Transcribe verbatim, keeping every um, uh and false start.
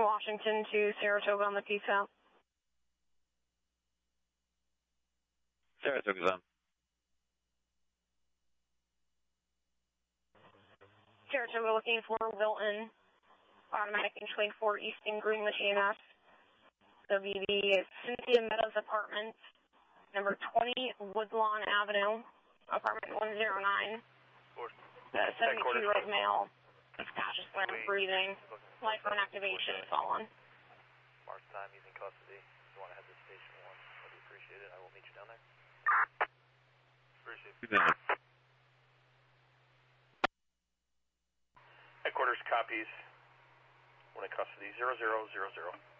Washington to Saratoga on the P S A P. Saratoga's on. Saratoga looking for Wilton. Automatic entry for Easton Greenwich E M S. So V B is Cynthia Meadows Apartments, number twenty Woodlawn Avenue, apartment one oh nine. The seventy-two-year-old male, conscious, breathing, lifeline activation is all on. March time using custody. If you want to head to station one, I'd appreciate it. I will meet you down there. Appreciate it. Headquarters copies. One in custody, zero zero zero zero.